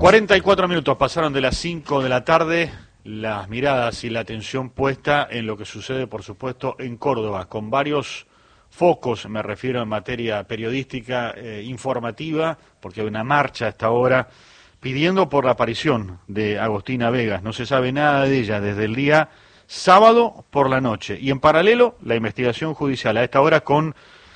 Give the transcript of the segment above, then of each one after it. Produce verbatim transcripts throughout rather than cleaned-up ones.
cuarenta y cuatro minutos pasaron de las cinco de la tarde, las miradas y la atención puesta en lo que sucede, por supuesto, en Córdoba, con varios focos, me refiero en materia periodística, eh, informativa, porque hay una marcha a esta hora pidiendo por la aparición de Agostina Vegas. No se sabe nada de ella desde el día sábado por la noche. Y en paralelo, la investigación judicial a esta hora con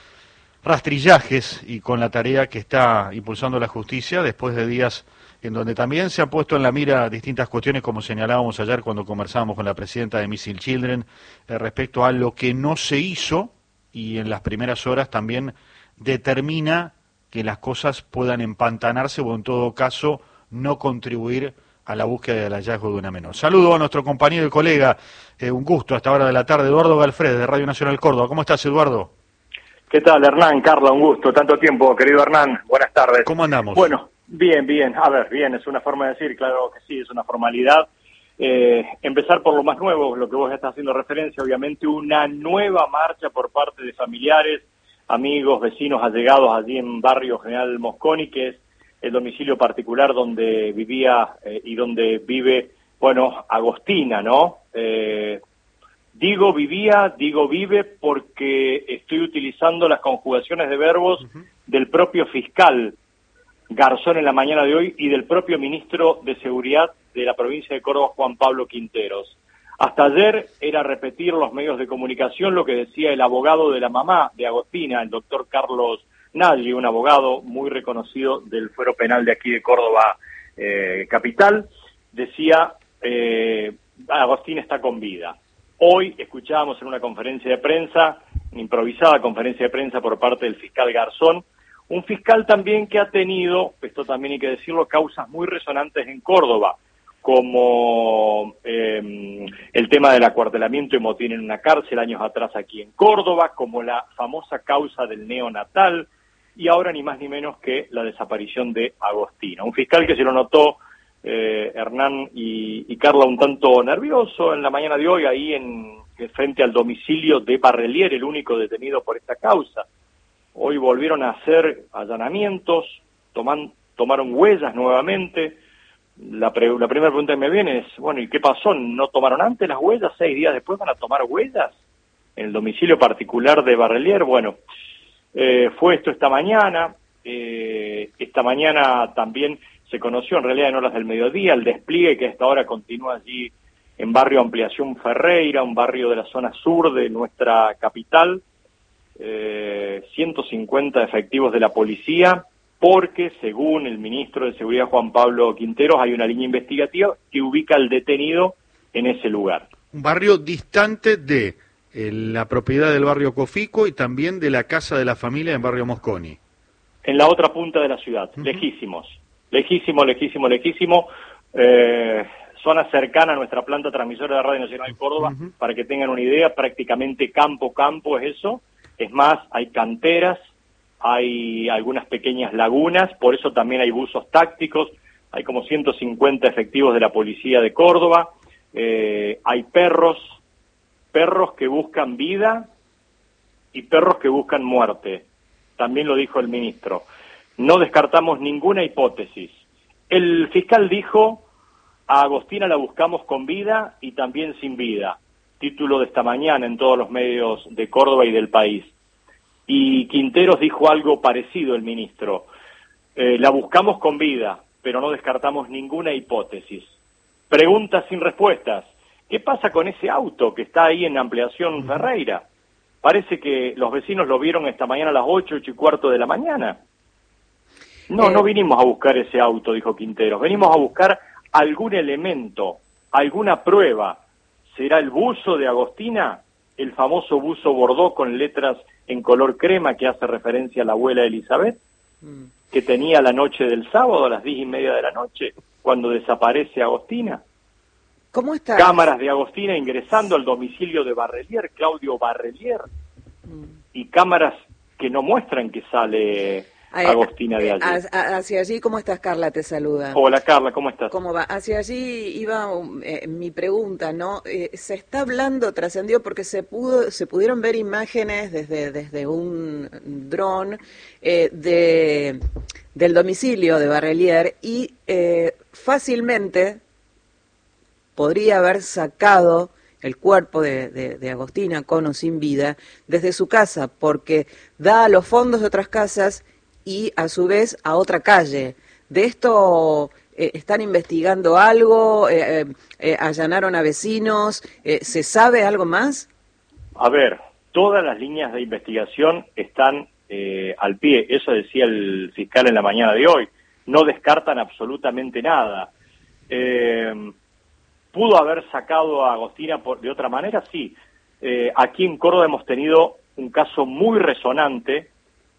rastrillajes y con la tarea que está impulsando la justicia después de días en donde también se han puesto en la mira distintas cuestiones, como señalábamos ayer cuando conversábamos con la presidenta de Missing Children, eh, respecto a lo que no se hizo, y en las primeras horas también determina que las cosas puedan empantanarse o en todo caso no contribuir a la búsqueda del hallazgo de una menor. Saludo a nuestro compañero y colega, eh, un gusto a esta hora de la tarde, Eduardo Galfred, de Radio Nacional Córdoba. ¿Cómo estás, Eduardo? ¿Qué tal, Hernán? Carla, un gusto. Tanto tiempo, querido Hernán. Buenas tardes. ¿Cómo andamos? Bueno, bien, bien. A ver, bien, es una forma de decir, claro que sí, es una formalidad. Eh, empezar por lo más nuevo, lo que vos estás haciendo referencia, obviamente una nueva marcha por parte de familiares, amigos, vecinos, allegados allí en Barrio General Mosconi, que es el domicilio particular donde vivía eh, y donde vive, bueno, Agostina, ¿no? Eh, Digo vivía, digo vive, porque estoy utilizando las conjugaciones de verbos uh-huh. del propio fiscal Garzón en la mañana de hoy y del propio ministro de Seguridad de la provincia de Córdoba, Juan Pablo Quinteros. Hasta ayer era repetir los medios de comunicación lo que decía el abogado de la mamá de Agostina, el doctor Carlos Nagli, un abogado muy reconocido del fuero penal de aquí de Córdoba eh, capital. Decía, eh, Agostina está con vida. Hoy escuchábamos en una conferencia de prensa, una improvisada conferencia de prensa por parte del fiscal Garzón, un fiscal también que ha tenido, esto también hay que decirlo, causas muy resonantes en Córdoba, como eh, el tema del acuartelamiento y motín en una cárcel años atrás aquí en Córdoba, como la famosa causa del neonatal, y ahora ni más ni menos que la desaparición de Agostina. Un fiscal que se lo notó Eh, Hernán y, y Carla un tanto nervioso en la mañana de hoy ahí en frente al domicilio de Barrelier, el único detenido por esta causa. Hoy volvieron a hacer allanamientos, toman, tomaron huellas nuevamente. La, pre, la primera pregunta que me viene es, bueno, ¿y qué pasó? ¿No tomaron antes las huellas? ¿Seis días después van a tomar huellas en el domicilio particular de Barrelier? Bueno, eh, fue esto esta mañana. Eh, esta mañana también se conoció, en realidad en horas del mediodía, el despliegue que hasta ahora continúa allí en barrio Ampliación Ferreira, un barrio de la zona sur de nuestra capital, eh, ciento cincuenta efectivos de la policía, porque según el ministro de Seguridad Juan Pablo Quinteros hay una línea investigativa que ubica al detenido en ese lugar. Un barrio distante de eh, la propiedad del barrio Cofico y también de la casa de la familia en barrio Mosconi. En la otra punta de la ciudad, uh-huh. lejísimos. Lejísimo, lejísimo, lejísimo, eh, zona cercana a nuestra planta transmisora de Radio Nacional Córdoba, uh-huh. para que tengan una idea, prácticamente campo, campo es eso, es más, hay canteras, hay algunas pequeñas lagunas, por eso también hay buzos tácticos, hay como ciento cincuenta efectivos de la policía de Córdoba, eh, hay perros, perros que buscan vida y perros que buscan muerte, también lo dijo el ministro. No descartamos ninguna hipótesis. El fiscal dijo, a Agostina la buscamos con vida y también sin vida. Título de esta mañana en todos los medios de Córdoba y del país. Y Quinteros dijo algo parecido, el ministro. Eh, la buscamos con vida, pero no descartamos ninguna hipótesis. Preguntas sin respuestas. ¿Qué pasa con ese auto que está ahí en Ampliación Ferreira? Parece que los vecinos lo vieron esta mañana a las ocho, ocho y cuarto de la mañana. No, no vinimos a buscar ese auto, dijo Quinteros. Venimos a buscar algún elemento, alguna prueba. ¿Será el buzo de Agostina? El famoso buzo bordó con letras en color crema que hace referencia a la abuela Elizabeth, mm. que tenía la noche del sábado a las diez y media de la noche, cuando desaparece Agostina. ¿Cómo está? Cámaras de Agostina ingresando al domicilio de Barrelier, Claudio Barrelier, mm. y cámaras que no muestran que sale Agostina de allí. Hacia allí, ¿cómo estás, Carla? Te saluda. Hola, Carla, ¿cómo estás? ¿Cómo va? Hacia allí iba eh, mi pregunta, ¿no? Eh, se está hablando, trascendió, porque se pudo, se pudieron ver imágenes desde, desde un dron eh, de del domicilio de Barrelier y eh, fácilmente podría haber sacado el cuerpo de, de, de Agostina, con o sin vida, desde su casa, porque da a los fondos de otras casas y a su vez a otra calle. ¿De esto eh, están investigando algo? Eh, eh, ¿Allanaron a vecinos? Eh, ¿Se sabe algo más? A ver, todas las líneas de investigación están eh, al pie, eso decía el fiscal en la mañana de hoy. No descartan absolutamente nada. Eh, ¿Pudo haber sacado a Agostina por, de otra manera? Sí. Eh, aquí en Córdoba hemos tenido un caso muy resonante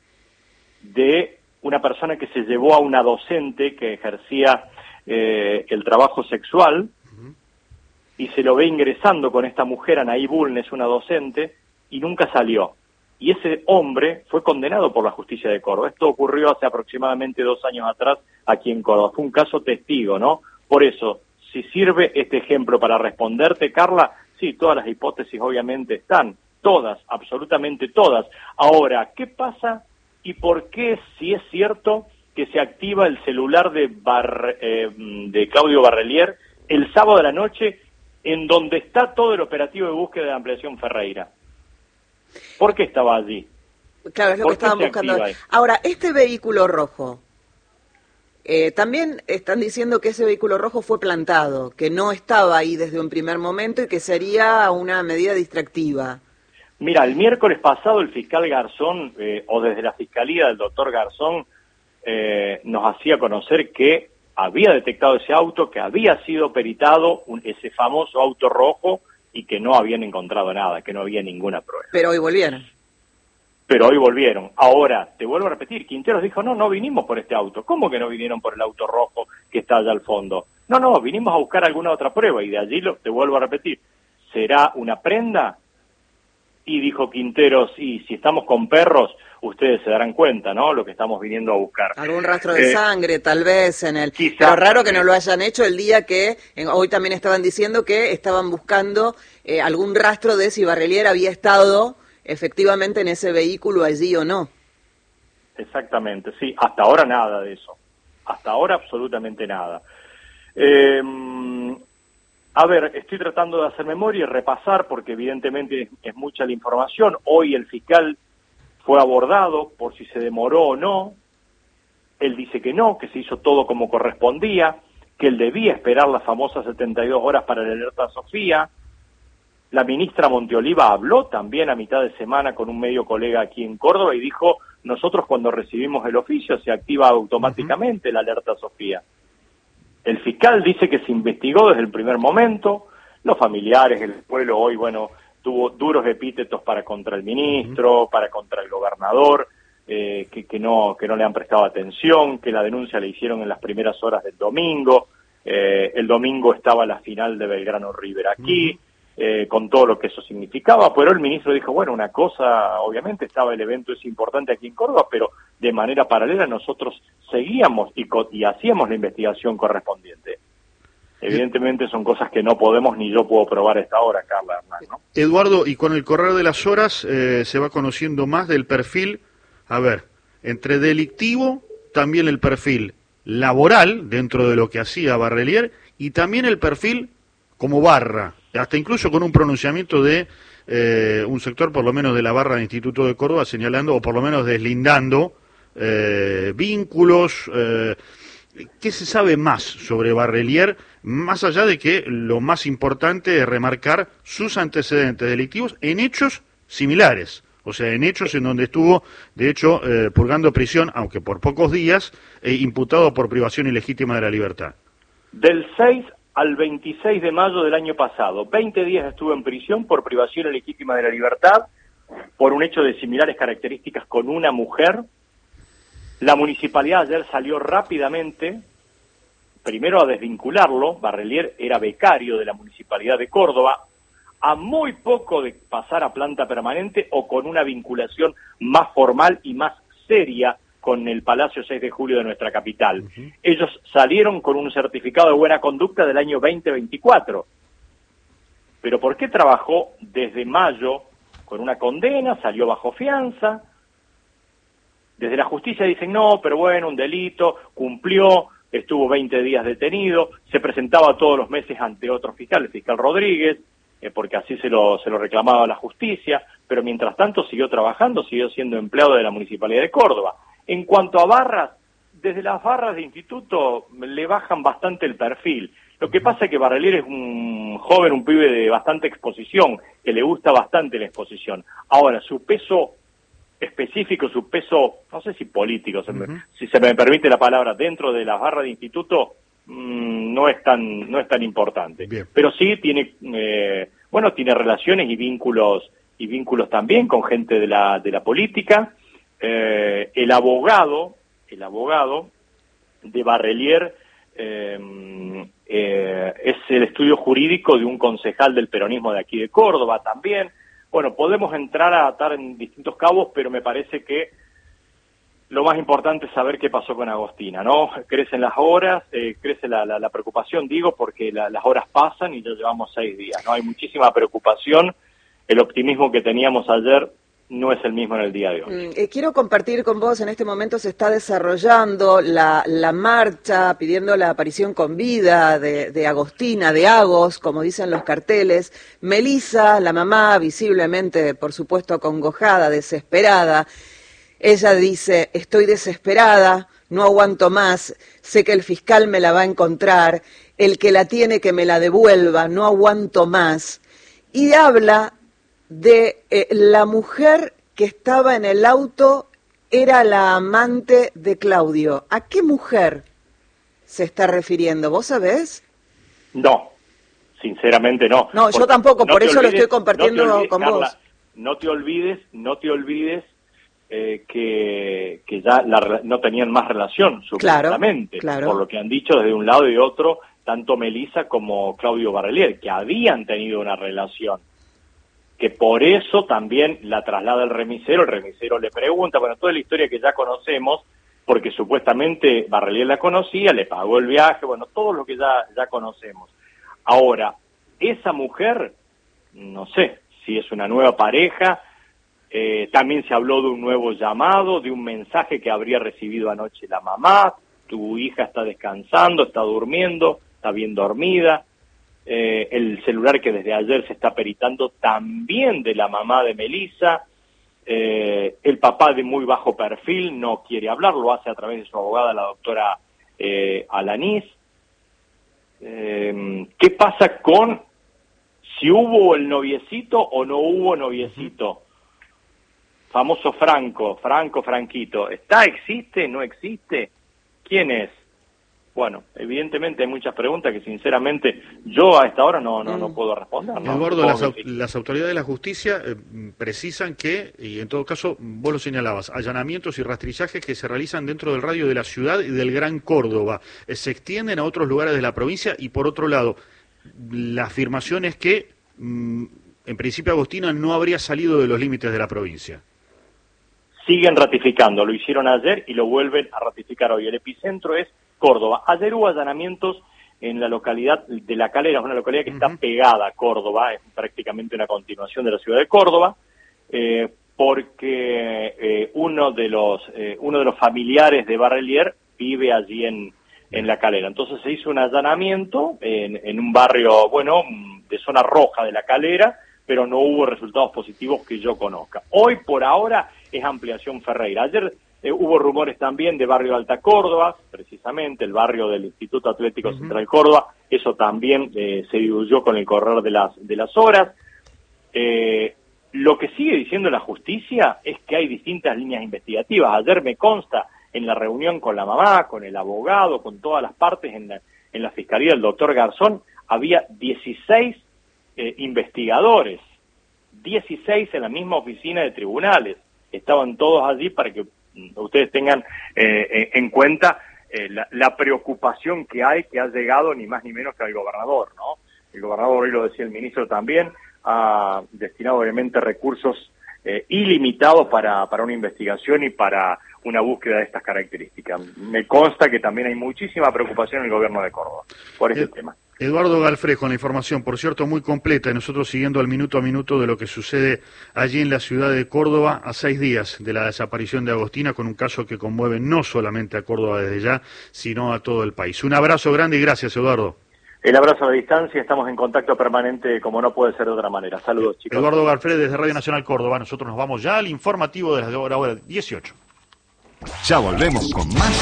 de una persona que se llevó a una docente que ejercía eh, el trabajo sexual uh-huh. y se lo ve ingresando con esta mujer, Anaí Bulnes, una docente, y nunca salió. Y ese hombre fue condenado por la justicia de Córdoba. Esto ocurrió hace aproximadamente dos años atrás aquí en Córdoba. Fue un caso testigo, ¿no? Por eso, si sirve este ejemplo para responderte, Carla, sí, todas las hipótesis obviamente están, todas, absolutamente todas. Ahora, ¿qué pasa y por qué, si es cierto, que se activa el celular de, Bar, eh, de Claudio Barrelier el sábado de la noche, en donde está todo el operativo de búsqueda de Ampliación Ferreira? ¿Por qué estaba allí? Claro, es lo que estaban buscando. Ahora, este vehículo rojo, Eh, también están diciendo que ese vehículo rojo fue plantado, que no estaba ahí desde un primer momento y que sería una medida distractiva. Mira, el miércoles pasado el fiscal Garzón, eh, o desde la fiscalía del doctor Garzón, eh, nos hacía conocer que había detectado ese auto, que había sido peritado un, ese famoso auto rojo y que no habían encontrado nada, que no había ninguna prueba. Pero hoy volvieron. Pero hoy volvieron. Ahora, te vuelvo a repetir, Quinteros dijo, no, no vinimos por este auto. ¿Cómo que no vinieron por el auto rojo que está allá al fondo? No, no, vinimos a buscar alguna otra prueba, y de allí, lo, te vuelvo a repetir, ¿será una prenda? Y dijo Quinteros, y si estamos con perros, ustedes se darán cuenta, ¿no?, lo que estamos viniendo a buscar. Algún rastro de eh, sangre, tal vez, en el... Quizá, pero raro que no lo hayan hecho el día que, en, hoy también estaban diciendo que estaban buscando eh, algún rastro de si Barrelier había estado efectivamente en ese vehículo allí o no. Exactamente, sí, hasta ahora nada de eso, hasta ahora absolutamente nada. Eh, a ver, estoy tratando de hacer memoria y repasar, porque evidentemente es, es mucha la información. Hoy el fiscal fue abordado por si se demoró o no. Él dice que no, que se hizo todo como correspondía, que él debía esperar las famosas setenta y dos horas para la alerta Sofía. La ministra Monteoliva habló también a mitad de semana con un medio colega aquí en Córdoba y dijo, nosotros cuando recibimos el oficio se activa automáticamente uh-huh. la alerta Sofía. El fiscal dice que se investigó desde el primer momento, los familiares, el pueblo hoy, bueno, tuvo duros epítetos para contra el ministro, uh-huh. para contra el gobernador, eh, que, que, no, que no le han prestado atención, que la denuncia la hicieron en las primeras horas del domingo, eh, el domingo estaba la final de Belgrano River aquí, uh-huh. Eh, con todo lo que eso significaba, pero el ministro dijo, bueno, una cosa, obviamente estaba el evento es importante aquí en Córdoba, pero de manera paralela nosotros seguíamos y, y hacíamos la investigación correspondiente. Evidentemente son cosas que no podemos ni yo puedo probar a esta hora, Carla Hernán, ¿no? Eduardo, y con el correr de las horas eh, se va conociendo más del perfil, a ver, entre delictivo, también el perfil laboral, dentro de lo que hacía Barrelier, y también el perfil como barra, hasta incluso con un pronunciamiento de eh, un sector, por lo menos de la barra del Instituto de Córdoba, señalando, o por lo menos deslindando, eh, vínculos. Eh, ¿Qué se sabe más sobre Barrelier, más allá de que lo más importante es remarcar sus antecedentes delictivos en hechos similares? O sea, en hechos en donde estuvo, de hecho, eh, purgando prisión, aunque por pocos días, eh, imputado por privación ilegítima de la libertad. Del seis al veintiséis de mayo del año pasado, veinte días estuvo en prisión por privación ilegítima de la libertad, por un hecho de similares características con una mujer. La municipalidad ayer salió rápidamente, primero a desvincularlo. Barrelier era becario de la Municipalidad de Córdoba, a muy poco de pasar a planta permanente o con una vinculación más formal y más seria con el Palacio seis de julio de nuestra capital. Uh-huh. Ellos salieron con un certificado de buena conducta del año veinte veinticuatro. ¿Pero por qué trabajó desde mayo con una condena, salió bajo fianza? Desde la justicia dicen, no, pero bueno, un delito, cumplió, estuvo veinte días detenido, se presentaba todos los meses ante otro fiscal, el fiscal Rodríguez, eh, porque así se lo, se lo reclamaba la justicia, pero mientras tanto siguió trabajando, siguió siendo empleado de la Municipalidad de Córdoba. En cuanto a barras, desde las barras de instituto le bajan bastante el perfil. Lo que pasa es que Barrelier es un joven, un pibe de bastante exposición, que le gusta bastante la exposición. Ahora, su peso específico, su peso, no sé si político, se me, uh-huh. si se me permite la palabra, dentro de las barras de instituto, mmm, no es tan no es tan importante. Bien. Pero sí tiene, eh, bueno, tiene relaciones y vínculos y vínculos también con gente de la de la política. Eh, el abogado, el abogado de Barrelier eh, eh, es el estudio jurídico de un concejal del peronismo de aquí de Córdoba también. Bueno, podemos entrar a atar en distintos cabos, pero me parece que lo más importante es saber qué pasó con Agostina, ¿no? Crecen las horas, eh, crece la, la, la preocupación, digo, porque la, las horas pasan y ya llevamos seis días, ¿no? Hay muchísima preocupación, el optimismo que teníamos ayer no es el mismo en el día de hoy. Mm, eh, quiero compartir con vos, en este momento se está desarrollando la, la marcha pidiendo la aparición con vida de, de Agostina, de Agos, como dicen los carteles. Melisa, la mamá, visiblemente, por supuesto, acongojada, desesperada. Ella dice, estoy desesperada, no aguanto más, sé que el fiscal me la va a encontrar, el que la tiene que me la devuelva, no aguanto más. Y habla de eh, la mujer que estaba en el auto era la amante de Claudio. ¿A qué mujer se está refiriendo? ¿Vos sabés? No, sinceramente no. No, yo tampoco, no por eso olvides, lo estoy compartiendo no olvides, con Carla, vos. No te olvides, no te olvides eh, que, que ya la, no tenían más relación, supuestamente, claro, claro. por lo que han dicho desde un lado y otro, tanto Melisa como Claudio Barrelier, que habían tenido una relación, que por eso también la traslada el remisero, el remisero le pregunta, bueno, toda la historia que ya conocemos, porque supuestamente Barrelier la conocía, le pagó el viaje, bueno, todo lo que ya, ya conocemos. Ahora, esa mujer, no sé si es una nueva pareja, eh, también se habló de un nuevo llamado, de un mensaje que habría recibido anoche la mamá, tu hija está descansando, está durmiendo, está bien dormida. Eh, el celular que desde ayer se está peritando también de la mamá de Melisa, eh, el papá de muy bajo perfil no quiere hablar, lo hace a través de su abogada, la doctora eh, Alanís. Eh, ¿Qué pasa con si hubo el noviecito o no hubo noviecito? Famoso Franco, Franco, Franquito, ¿está, existe, no existe? ¿Quién es? Bueno, evidentemente hay muchas preguntas que sinceramente yo a esta hora no no, no puedo responder. ¿no? Eduardo, las, au las autoridades de la justicia eh, precisan que, y en todo caso vos lo señalabas, allanamientos y rastrillajes que se realizan dentro del radio de la ciudad y del Gran Córdoba, eh, se extienden a otros lugares de la provincia y por otro lado, la afirmación es que mm, en principio Agostina no habría salido de los límites de la provincia. Siguen ratificando, lo hicieron ayer y lo vuelven a ratificar hoy. El epicentro es Córdoba. Ayer hubo allanamientos en la localidad de La Calera, es una localidad que uh-huh. está pegada a Córdoba, es prácticamente una continuación de la ciudad de Córdoba, eh, porque eh, uno de los eh, uno de los familiares de Barrelier vive allí en, en La Calera. Entonces se hizo un allanamiento en, en un barrio, bueno, de zona roja de La Calera, pero no hubo resultados positivos que yo conozca. Hoy, por ahora, es ampliación Ferreira. Ayer eh, hubo rumores también de barrio Alta Córdoba, precisamente el barrio del Instituto Atlético uh-huh. Central Córdoba, eso también eh, se diluyó con el correr de las, de las horas. Eh, lo que sigue diciendo la justicia es que hay distintas líneas investigativas. Ayer me consta, en la reunión con la mamá, con el abogado, con todas las partes en la, en la fiscalía del doctor Garzón, había dieciséis eh, investigadores, dieciséis en la misma oficina de tribunales. Estaban todos allí para que ustedes tengan eh, en cuenta eh, la, la preocupación que hay, que ha llegado ni más ni menos que al gobernador, ¿no? El gobernador, hoy lo decía el ministro también, ha destinado obviamente recursos eh, ilimitados para, para una investigación y para una búsqueda de estas características. Me consta que también hay muchísima preocupación en el gobierno de Córdoba por ese eh, tema. Eduardo Galfré con la información, por cierto, muy completa, y nosotros siguiendo al minuto a minuto de lo que sucede allí en la ciudad de Córdoba a seis días de la desaparición de Agostina, con un caso que conmueve no solamente a Córdoba desde ya, sino a todo el país. Un abrazo grande y gracias, Eduardo. El abrazo a la distancia, estamos en contacto permanente como no puede ser de otra manera. Saludos, chicos. Eduardo Galfré desde Radio Nacional Córdoba. Nosotros nos vamos ya al informativo de la hora dieciocho. Ya volvemos con más.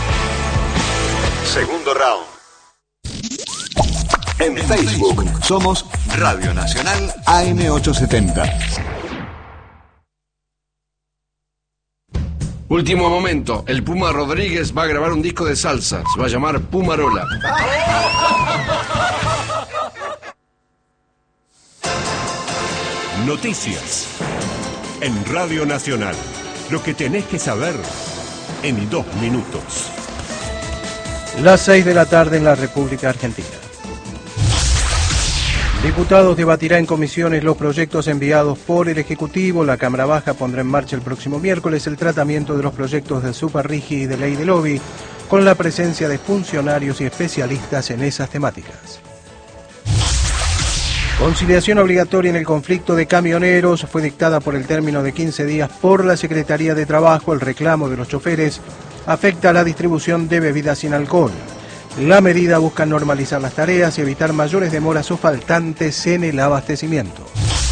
Segundo round. En Facebook somos Radio Nacional A M ochocientos setenta. Último momento, el Puma Rodríguez va a grabar un disco de salsa, se va a llamar Pumarola. Noticias en Radio Nacional. Lo que tenés que saber en dos minutos. Las seis de la tarde en la República Argentina. Diputados debatirá en comisiones los proyectos enviados por el Ejecutivo. La Cámara Baja pondrá en marcha el próximo miércoles el tratamiento de los proyectos de Superrigi y de ley de lobby, con la presencia de funcionarios y especialistas en esas temáticas. Conciliación obligatoria en el conflicto de camioneros fue dictada por el término de quince días por la Secretaría de Trabajo. El reclamo de los choferes afecta a la distribución de bebidas sin alcohol. La medida busca normalizar las tareas y evitar mayores demoras o faltantes en el abastecimiento.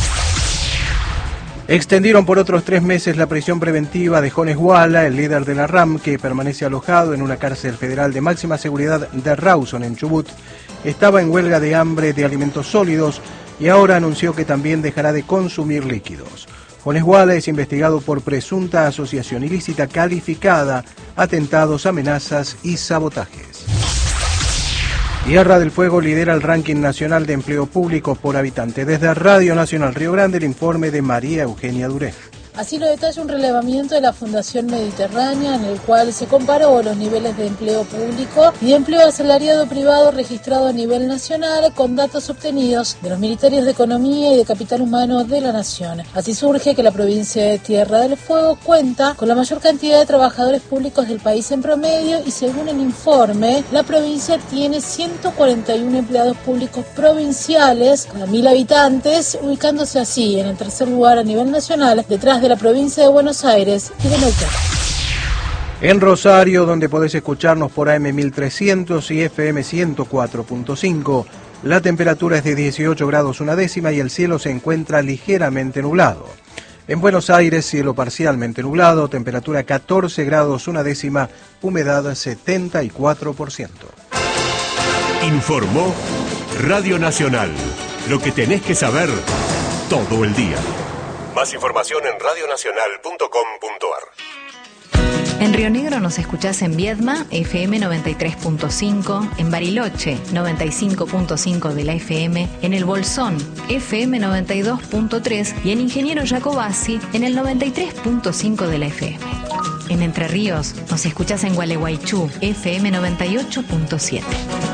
Extendieron por otros tres meses la prisión preventiva de Jones Guala, el líder de la RAM, que permanece alojado en una cárcel federal de máxima seguridad de Rawson, en Chubut. Estaba en huelga de hambre de alimentos sólidos y ahora anunció que también dejará de consumir líquidos. Jones Guala es investigado por presunta asociación ilícita calificada, atentados, amenazas y sabotajes. Tierra del Fuego lidera el ranking nacional de empleo público por habitante. Desde Radio Nacional Río Grande, el informe de María Eugenia Duré. Así lo detalla un relevamiento de la Fundación Mediterránea, en el cual se comparó los niveles de empleo público y de empleo asalariado privado registrado a nivel nacional con datos obtenidos de los Ministerios de Economía y de Capital Humano de la Nación. Así surge que la provincia de Tierra del Fuego cuenta con la mayor cantidad de trabajadores públicos del país en promedio y, según el informe, la provincia tiene ciento cuarenta y uno empleados públicos provinciales cada mil habitantes, ubicándose así en el tercer lugar a nivel nacional, detrás de la provincia de Buenos Aires y de Neuquén. En Rosario, donde podés escucharnos por A M mil trescientos y F M ciento cuatro punto cinco, la temperatura es de dieciocho grados una décima y el cielo se encuentra ligeramente nublado. En Buenos Aires, cielo parcialmente nublado, temperatura catorce grados una décima, humedad setenta y cuatro por ciento. Informó Radio Nacional. Lo que tenés que saber todo el día. Más información en radio nacional punto com punto ar. En Río Negro nos escuchás en Viedma, F M noventa y tres punto cinco, en Bariloche, noventa y cinco punto cinco de la F M, en El Bolsón, F M noventa y dos punto tres y en Ingeniero Jacobasi, en el noventa y tres punto cinco de la F M. En Entre Ríos nos escuchás en Gualeguaychú, F M noventa y ocho punto siete.